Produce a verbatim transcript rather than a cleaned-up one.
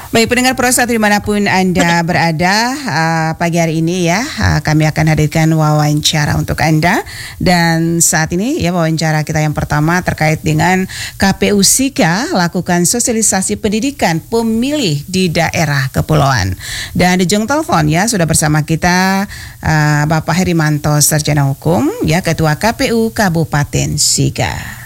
Baik pendengar Prosa dimanapun Anda berada, uh, pagi hari ini ya uh, kami akan hadirkan wawancara untuk Anda. Dan saat ini ya wawancara kita yang pertama terkait dengan K P U SIKA lakukan sosialisasi pendidikan pemilih di daerah kepulauan. Dan di ujung telepon ya sudah bersama kita uh, Bapak Herimanto Sarjana Hukum ya Ketua K P U Kabupaten SIKA.